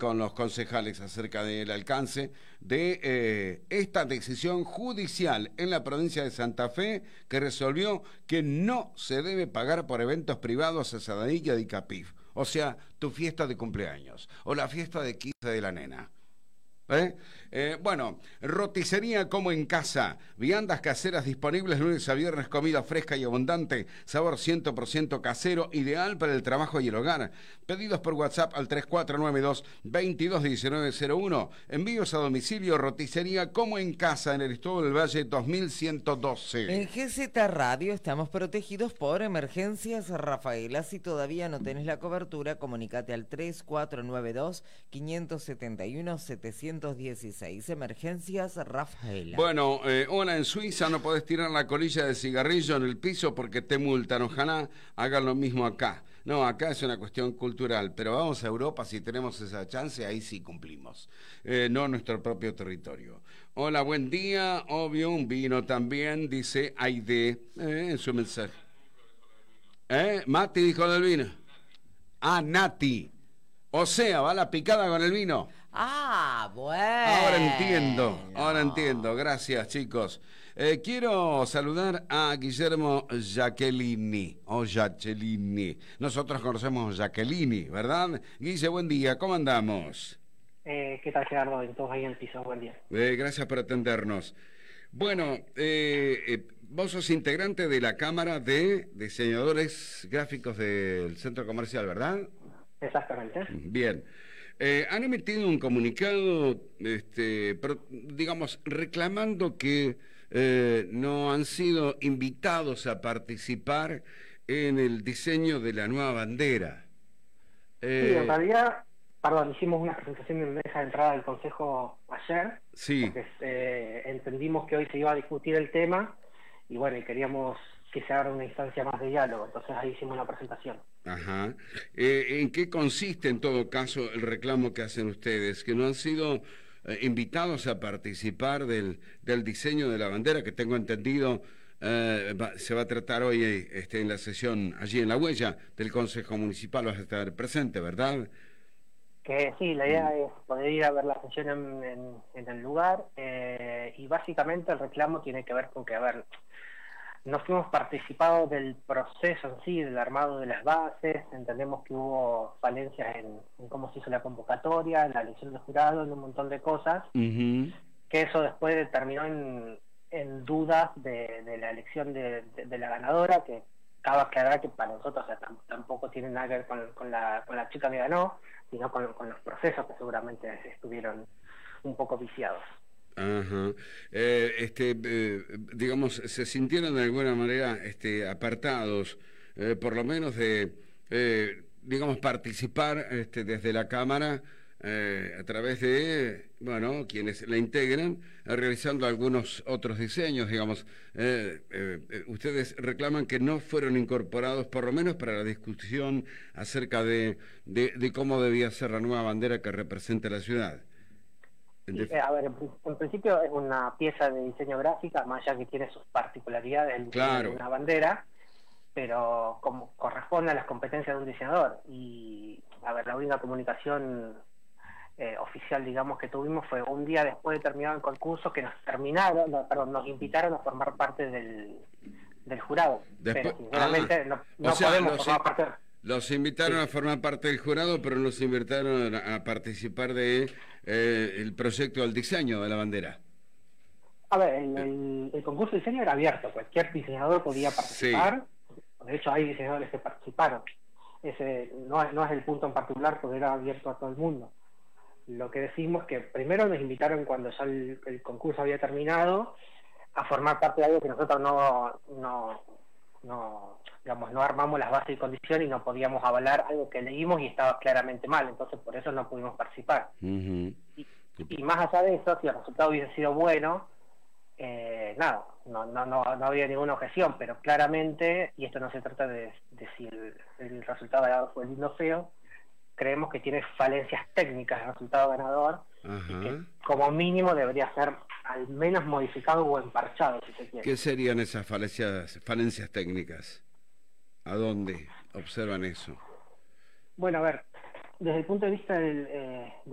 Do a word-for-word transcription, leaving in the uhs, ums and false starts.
con los concejales acerca del alcance de eh, esta decisión judicial en la provincia de Santa Fe que resolvió que no se debe pagar por eventos privados a Sadanilla de Capif. O sea, tu fiesta de cumpleaños o la fiesta de quince de la nena. ¿Eh? Eh, bueno, roticería como en casa, viandas caseras disponibles lunes a viernes, comida fresca y abundante, sabor cien por ciento casero, ideal para el trabajo y el hogar. Pedidos por WhatsApp al tres cuatro nueve dos, veintidós diecinueve cero uno. Envíos a domicilio, roticería como en casa en el Estado del Valle dos mil ciento doce. En G Z Radio estamos protegidos por Emergencias Rafaela. Si todavía no tenés la cobertura, comunicate al tres cuatro nueve dos, cinco siete uno, setecientos dieciséis. Emergencias Rafaela. Bueno, eh, hola, en Suiza no podés tirar la colilla de cigarrillo en el piso porque te multan. Ojalá hagan lo mismo acá. No, acá es una cuestión cultural, pero vamos a Europa, si tenemos esa chance, ahí sí cumplimos. Eh, no nuestro propio territorio. Hola, buen día. Obvio, un vino también, dice Aide eh, en su mensaje. ¿Eh? Mati dijo del vino. Ah, Nati. O sea, va la picada con el vino. Ah, bueno. Ahora entiendo, ahora entiendo. Gracias, chicos. Eh, quiero saludar a Guillermo Jacquelini, o Jacquelini. Nosotros conocemos Jacquelini, ¿verdad? Guille, buen día, ¿cómo andamos? Eh, ¿Qué tal, Gerardo? Todos ahí en el piso, buen día. Eh, gracias por atendernos. Bueno, eh, eh, vos sos integrante de la Cámara de Diseñadores Gráficos del Centro Comercial, ¿verdad? Exactamente. Bien. Eh, han emitido un comunicado, este, pero, digamos, reclamando que eh, no han sido invitados a participar en el diseño de la nueva bandera. Eh, sí, en realidad, perdón, hicimos una presentación de mesa de entrada del Consejo ayer, sí. porque eh, entendimos que hoy se iba a discutir el tema y bueno, y queríamos que se abra una instancia más de diálogo, entonces ahí hicimos una presentación. Ajá. Eh, ¿En qué consiste en todo caso el reclamo que hacen ustedes? Que no han sido eh, invitados a participar del, del diseño de la bandera, que tengo entendido eh, va, se va a tratar hoy este, en la sesión allí en La Huella del Consejo Municipal, vas a estar presente, ¿verdad? Que sí, la idea es poder ir a ver la sesión en, en, en el lugar eh, y básicamente el reclamo tiene que ver con que, a ver, no fuimos participados del proceso en sí, del armado de las bases, entendemos que hubo falencias en, en cómo se hizo la convocatoria, en la elección del jurado, en un montón de cosas, uh-huh. que eso después terminó en, en dudas de, de la elección de, de, de la ganadora, que cabe aclarar que para nosotros, o sea, tampoco tiene nada que ver con, con, la, con la chica que ganó, sino con, con los procesos que seguramente estuvieron un poco viciados. Ajá. Eh, este, eh, digamos, se sintieron de alguna manera este, apartados, eh, por lo menos de, eh, digamos, participar este, desde la Cámara eh, a través de, bueno, quienes la integran, eh, realizando algunos otros diseños, digamos. Eh, eh, ustedes reclaman que no fueron incorporados, por lo menos para la discusión acerca de, de, de cómo debía ser la nueva bandera que representa la ciudad. Sí, eh, a ver, en, en principio es una pieza de diseño gráfica, más allá que tiene sus particularidades el diseño claro. de una bandera, pero como corresponde a las competencias de un diseñador. Y, a ver, la única comunicación eh, oficial, digamos, que tuvimos fue un día después de terminar el concurso que nos terminaron, no, perdón, nos invitaron a formar parte del, del jurado. Después, pero sinceramente ah, no, no o sea, podemos los, formar parte. Los invitaron sí. a formar parte del jurado, pero los invitaron a, a participar de eh, el proyecto del diseño de la bandera. A ver, el, el, el concurso de diseño era abierto, cualquier diseñador podía participar, sí. De hecho hay diseñadores que participaron. Ese no es, no es el punto en particular porque era abierto a todo el mundo. Lo que decimos es que primero nos invitaron cuando ya el, el concurso había terminado a formar parte de algo que nosotros no, no, no, digamos, no armamos las bases y condiciones y no podíamos avalar algo que leímos y estaba claramente mal, entonces por eso no pudimos participar. Uh-huh. y, y más allá de eso, si el resultado hubiese sido bueno, eh, nada, no, no, no, no había ninguna objeción, pero claramente, y esto no se trata de, de si el, el resultado ganador fue lindo o feo, creemos que tiene falencias técnicas el resultado ganador, uh-huh. y que como mínimo debería ser al menos modificado o emparchado, si se quiere. ¿Qué serían esas falencias, falencias técnicas? ¿A dónde observan eso? Bueno, a ver, desde el punto de vista del, eh,